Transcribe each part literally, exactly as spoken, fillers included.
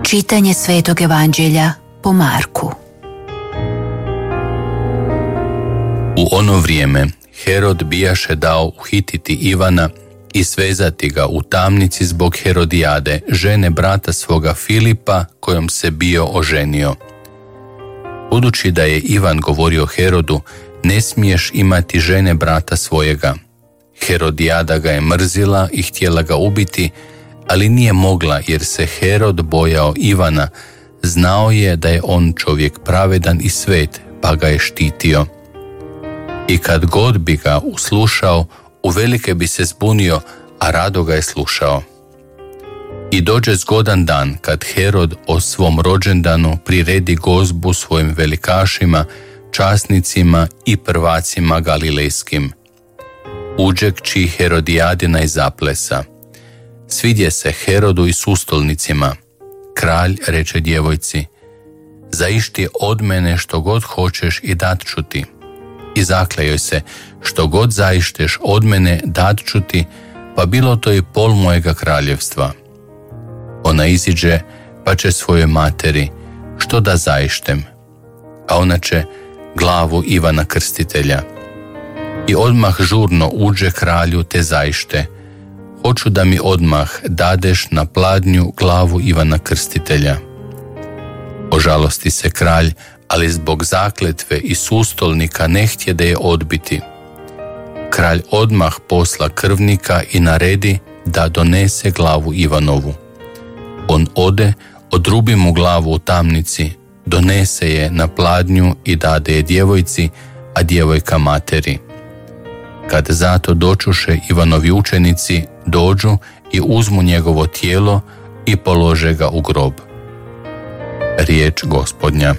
Čitanje Svetog Evanđelja po Marku. U ono vrijeme Herod bijaše dao uhititi Ivana i svezati ga u tamnici zbog Herodijade, žene brata svoga Filipa, kojom se bio oženio. Budući da je Ivan govorio Herodu, ne smiješ imati žene brata svojega. Herodijada ga je mrzila i htjela ga ubiti, ali nije mogla jer se Herod bojao Ivana, znao je da je on čovjek pravedan i svet, pa ga je štitio. I kad god bi ga uslušao, uvelike bi se zbunio, a rado ga je slušao. I dođe zgodan dan kad Herod o svom rođendanu priredi gozbu svojim velikašima, časnicima i prvacima galilejskim. Uđe kći Herodijadina i zaplesa. Svidje se Herodu i sustolnicima. Kralj reče djevojci: zaišti od mene što god hoćeš i dat ću ti. I zakle joj se: što god zaišteš od mene dat ću ti, pa bilo to i pol mojega kraljevstva. Ona iziđe, pa će svojoj materi: što da zaištem? A ona će: glavu Ivana Krstitelja. I odmah žurno uđe kralju te zaište: hoću da mi odmah dadeš na pladnju glavu Ivana Krstitelja. Ožalosti se kralj, ali zbog zakletve i sustolnika ne htje da je odbiti. Kralj odmah posla krvnika i naredi da donese glavu Ivanovu. On ode, odrubi mu glavu u tamnici, donese je na pladnju i dade je djevojci, a djevojka materi. Kad zato dočuše Ivanovi učenici, dođu i uzmu njegovo tijelo i polože ga u grob. Riječ Gospodnja.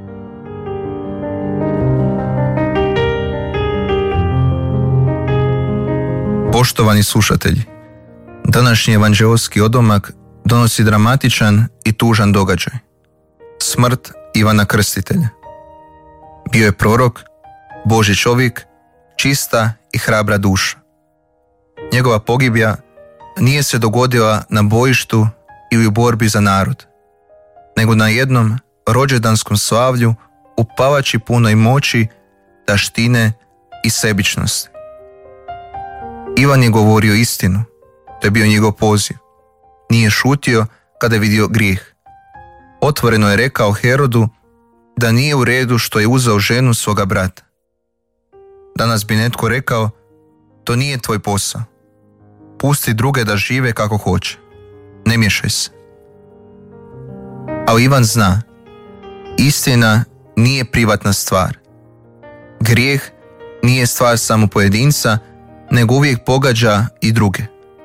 Poštovani slušatelji, današnji evanđeoski odlomak donosi dramatičan i tužan događaj. Smrt Ivana Krstitelja. Bio je prorok, Božji čovjek, čista i hrabra duša. Njegova pogibija nije se dogodila na bojištu ili u borbi za narod, nego na jednom rođendanskom slavlju u palači punoj moći, taštine i sebičnosti. Ivan je govorio istinu, to je bio njegov poziv. Nije šutio kada je vidio grijeh. Otvoreno je rekao Herodu da nije u redu što je uzeo ženu svoga brata. Danas bi netko rekao: to nije tvoj posao. Pusti druge da žive kako hoće. Ne miješaj se. Ali Ivan zna, istina nije privatna stvar. Grijeh nije stvar samo pojedinca, nego uvijek pogađa i druge.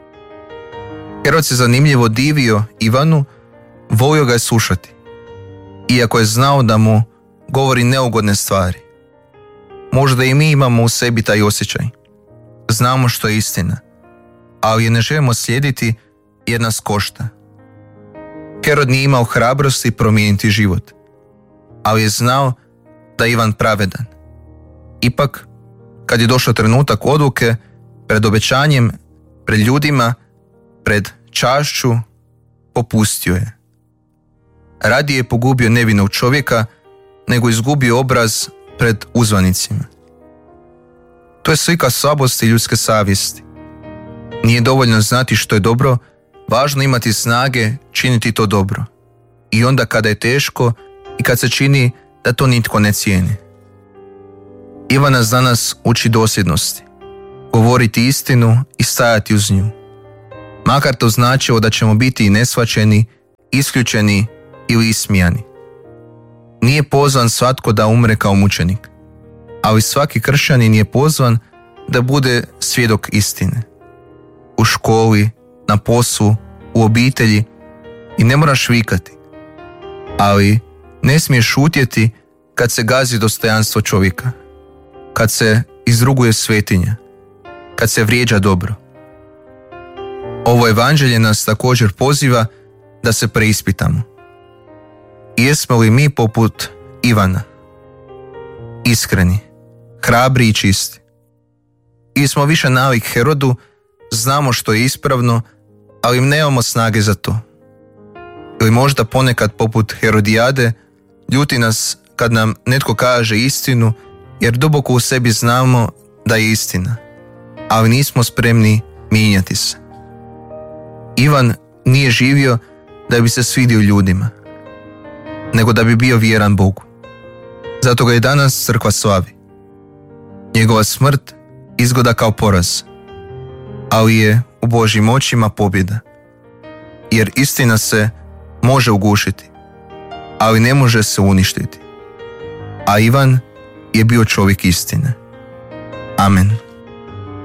Herod se zanimljivo divio Ivanu, volio ga je slušati, iako je znao da mu govori neugodne stvari. Možda i mi imamo u sebi taj osjećaj. Znamo što je istina, ali je ne želimo slijediti jer nas košta. Herod nije imao hrabrosti promijeniti život, ali je znao da je Ivan pravedan. Ipak, kad je došao trenutak odluke, pred obećanjem, pred ljudima, pred čašću, popustio je. Radije je pogubio nevinog čovjeka, nego izgubio obraz pred uzvanicima. To je slika slabosti ljudske savjesti. Nije dovoljno znati što je dobro, važno imati snage činiti to dobro. I onda kada je teško i kad se čini da to nitko ne cijeni. Ivan nas danas uči dosljednosti, govoriti istinu i stajati uz nju. Makar to značilo da ćemo biti i neshvaćeni, isključeni ili ismijani. Nije pozvan svatko da umre kao mučenik, ali svaki kršćanin je pozvan da bude svjedok istine. U školi, na poslu, u obitelji, i ne moraš vikati, ali ne smiješ šutjeti kad se gazi dostojanstvo čovjeka, kad se izruguje svetinja, kad se vrijeđa dobro. Ovo evanđelje nas također poziva da se preispitamo. Jesmo li mi poput Ivana? Iskreni, hrabri i čisti. Ili smo više nalik Herodu, znamo što je ispravno, ali nemamo snage za to. Ili možda ponekad poput Herodijade ljuti nas kad nam netko kaže istinu, jer duboko u sebi znamo da je istina, ali nismo spremni mijenjati se. Ivan nije živio da bi se svidio ljudima, nego da bi bio vjeran Bogu. Zato ga i danas crkva slavi. Njegova smrt izgleda kao poraz, ali je u Božjim očima pobjeda, jer istina se može ugušiti, ali ne može se uništiti. A Ivan je bio čovjek istine. Amen.